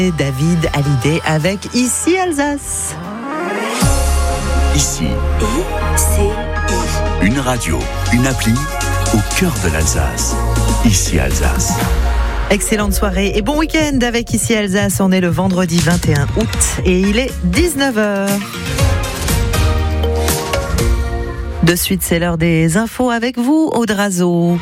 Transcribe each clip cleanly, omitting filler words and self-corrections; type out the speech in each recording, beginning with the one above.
David Hallyday avec Ici Alsace. Ici, I-C-I. une radio, une appli au cœur de l'Alsace. Ici Alsace. Excellente soirée et bon week-end avec Ici Alsace. On est le vendredi 21 août et il est 19h. De suite, c'est l'heure des infos avec vous, Aude Razo.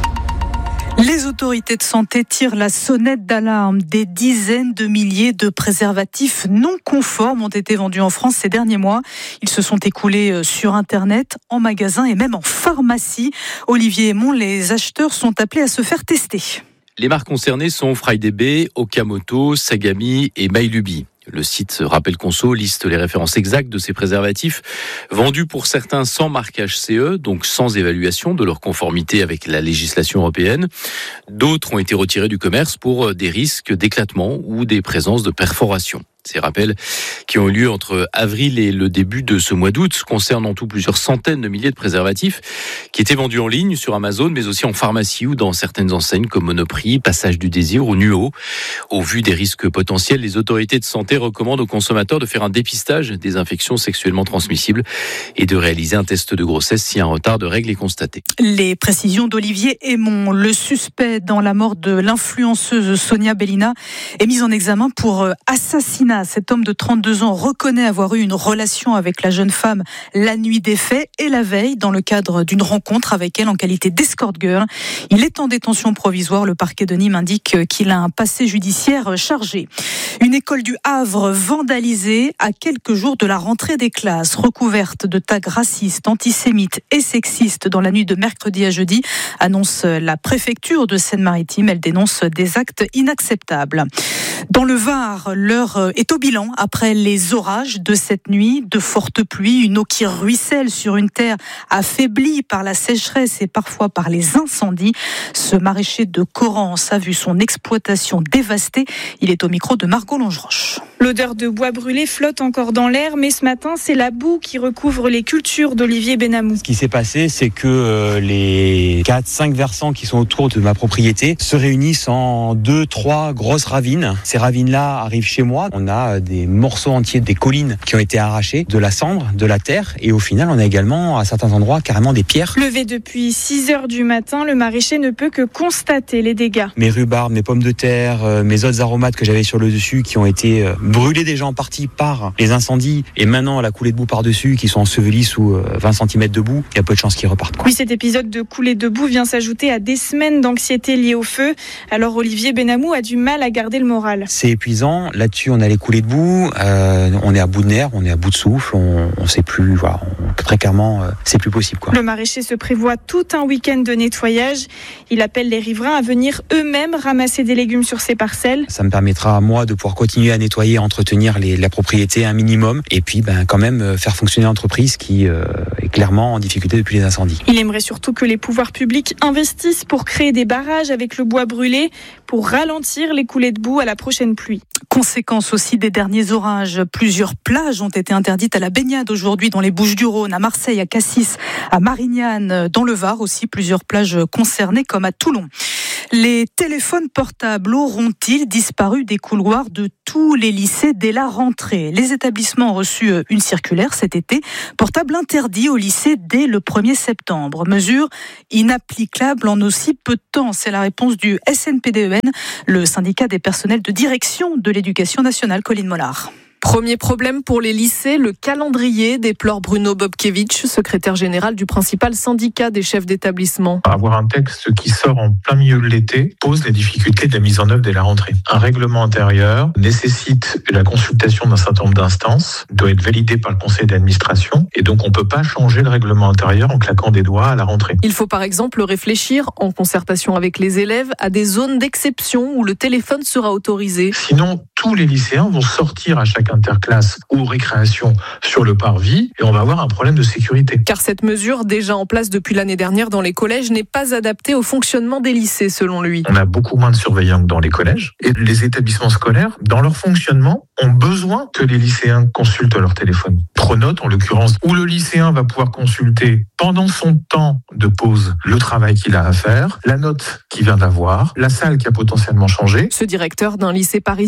Les autorités de santé tirent la sonnette d'alarme. Des dizaines de milliers de préservatifs non conformes ont été vendus en France ces derniers mois. Ils se sont écoulés sur Internet, en magasin et même en pharmacie. Olivier Aymon, les acheteurs sont appelés à se faire tester. Les marques concernées sont FryDB, Okamoto, Sagami et Mylubi. Le site Rappel Conso liste les références exactes de ces préservatifs, vendus pour certains sans marquage CE, donc sans évaluation de leur conformité avec la législation européenne. D'autres ont été retirés du commerce pour des risques d'éclatement ou des présences de perforation. Ces rappels qui ont eu lieu entre avril et le début de ce mois d'août concernent en tout plusieurs centaines de milliers de préservatifs qui étaient vendus en ligne sur Amazon, mais aussi en pharmacie ou dans certaines enseignes comme Monoprix, Passage du Désir ou Nuo. Au vu des risques potentiels, les autorités de santé recommandent aux consommateurs de faire un dépistage des infections sexuellement transmissibles et de réaliser un test de grossesse si un retard de règles est constaté. Les précisions d'Olivier Aymon. Le suspect dans la mort de l'influenceuse Sonia Bellina est mis en examen pour assassinat. Cet homme de 32 ans reconnaît avoir eu une relation avec la jeune femme la nuit des faits et la veille dans le cadre d'une rencontre avec elle en qualité d'escort girl. Il est en détention provisoire. Le parquet de Nîmes indique qu'il a un passé judiciaire chargé. Une école du Havre vandalisée à quelques jours de la rentrée des classes, recouverte de tags racistes, antisémites et sexistes dans la nuit de mercredi à jeudi, annonce la préfecture de Seine-Maritime. Elle dénonce des actes inacceptables. Dans le Var, l'heure est au bilan après les orages de cette nuit, de fortes pluies, une eau qui ruisselle sur une terre affaiblie par la sécheresse et parfois par les incendies. Ce maraîcher de Corrence a vu son exploitation dévastée. Il est au micro de Margot Longeroche. L'odeur de bois brûlé flotte encore dans l'air, mais ce matin, c'est la boue qui recouvre les cultures d'Olivier Benamou. Ce qui s'est passé, c'est que les 4-5 versants qui sont autour de ma propriété se réunissent en 2-3 grosses ravines. Ces ravines-là arrivent chez moi. On a des morceaux entiers des collines qui ont été arrachés, de la cendre, de la terre, et au final, on a également, à certains endroits, carrément des pierres. Levé depuis 6h du matin, le maraîcher ne peut que constater les dégâts. Mes rhubarbes, mes pommes de terre, mes autres aromates que j'avais sur le dessus qui ont été brûlés déjà en partie par les incendies, et maintenant la coulée de boue par-dessus qui sont ensevelis sous 20 cm de boue, il y a peu de chances qu'ils repartent. Oui, cet épisode de coulée de boue vient s'ajouter à des semaines d'anxiété liée au feu. Alors Olivier Benamou a du mal à garder le moral. C'est épuisant, là-dessus on a les coulées de boue, on est à bout de nerfs, on est à bout de souffle, on sait plus, voilà, très clairement c'est plus possible, quoi. Le maraîcher se prévoit tout un week-end de nettoyage. Il appelle les riverains à venir eux-mêmes ramasser des légumes sur ses parcelles. Ça me permettra à moi de pouvoir continuer à nettoyer, entretenir la propriété un minimum, et puis quand même faire fonctionner l'entreprise qui est clairement en difficulté depuis les incendies. Il aimerait surtout que les pouvoirs publics investissent pour créer des barrages avec le bois brûlé pour ralentir les coulées de boue à la prochaine pluie. Conséquence aussi des derniers orages. Plusieurs plages ont été interdites à la baignade aujourd'hui dans les Bouches-du-Rhône, à Marseille, à Cassis, à Marignane, dans le Var aussi, plusieurs plages concernées comme à Toulon. Les téléphones portables auront-ils disparu des couloirs de tous les lycées dès la rentrée ? Les établissements ont reçu une circulaire cet été. Portable interdit au lycée dès le 1er septembre. Mesure inapplicable en aussi peu de temps. C'est la réponse du SNPDEN, le syndicat des personnels de direction de l'éducation nationale. Colline Mollard. Premier problème pour les lycées, le calendrier, déplore Bruno Bobkevich, secrétaire général du principal syndicat des chefs d'établissement. Avoir un texte qui sort en plein milieu de l'été pose les difficultés de la mise en œuvre dès la rentrée. Un règlement intérieur nécessite la consultation d'un certain nombre d'instances, doit être validé par le conseil d'administration, et donc on ne peut pas changer le règlement intérieur en claquant des doigts à la rentrée. Il faut par exemple réfléchir, en concertation avec les élèves, à des zones d'exception où le téléphone sera autorisé. Sinon, tous les lycéens vont sortir à chaque interclasse ou récréation sur le parvis et on va avoir un problème de sécurité. Car cette mesure, déjà en place depuis l'année dernière dans les collèges, n'est pas adaptée au fonctionnement des lycées, selon lui. On a beaucoup moins de surveillants que dans les collèges et les établissements scolaires, dans leur fonctionnement, ont besoin que les lycéens consultent leur téléphone. Pronote, en l'occurrence, où le lycéen va pouvoir consulter pendant son temps de pause le travail qu'il a à faire, la note qu'il vient d'avoir, la salle qui a potentiellement changé. Ce directeur d'un lycée parisien voit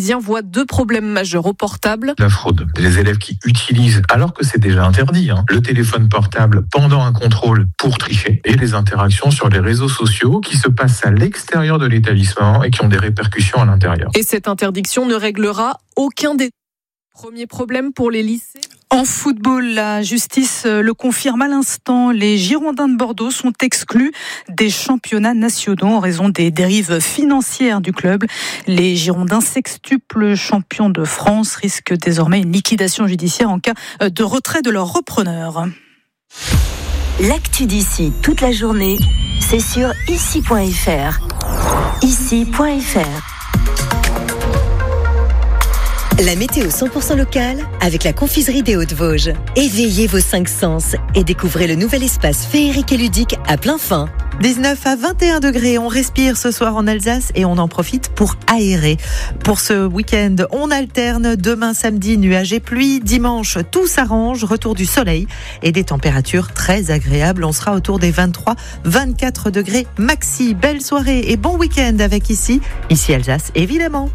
2 problèmes majeurs au portable. La fraude. Les élèves qui utilisent, alors que c'est déjà interdit, le téléphone portable pendant un contrôle pour tricher, et les interactions sur les réseaux sociaux qui se passent à l'extérieur de l'établissement et qui ont des répercussions à l'intérieur. Et cette interdiction ne réglera aucun des premiers problèmes pour les lycées. En football, la justice le confirme à l'instant. Les Girondins de Bordeaux sont exclus des championnats nationaux en raison des dérives financières du club. Les Girondins, sextuples champions de France, risquent désormais une liquidation judiciaire en cas de retrait de leur repreneur. L'actu d'ici toute la journée, c'est sur ici.fr. Ici.fr. La météo 100% locale avec la confiserie des Hauts-de-Vosges. Éveillez vos 5 sens et découvrez le nouvel espace féerique et ludique à plein fin. 19 à 21 degrés, on respire ce soir en Alsace et on en profite pour aérer. Pour ce week-end, on alterne demain samedi nuages et pluie, dimanche tout s'arrange, retour du soleil et des températures très agréables. On sera autour des 23-24 degrés maxi. Belle soirée et bon week-end avec ici Alsace évidemment.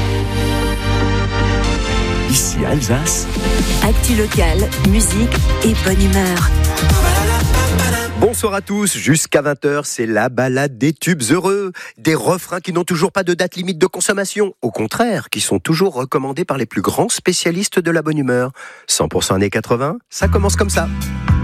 Ici Alsace. Actu locale, musique et bonne humeur. Bonsoir à tous, jusqu'à 20h, c'est la balade des tubes heureux. Des refrains qui n'ont toujours pas de date limite de consommation. Au contraire, qui sont toujours recommandés par les plus grands spécialistes de la bonne humeur. 100% années 80, ça commence comme ça.